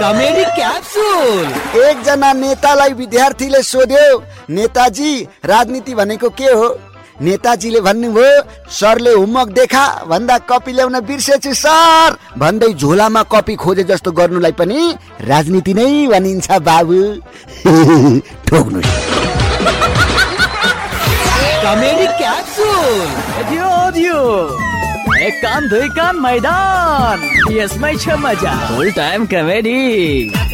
Comedy capsule. एकजना नेतालाई विद्यार्थीले सोध्यो, नेताजी राजनीति भनेको के हो? नेताजीले भन्नुभयो, सरले होमवर्क देखा भन्दा कपी ल्याउन बिर्सेछु सर भन्दै झोलामा कपी खोजे जस्तो गर्नुलाई पनि राजनीति नै भनिन्छ बाबु। ठोक्नु। Comedy capsule. एक कान दुई कान मैदान, यसमै छ मजा। फुल टाइम कमेडी।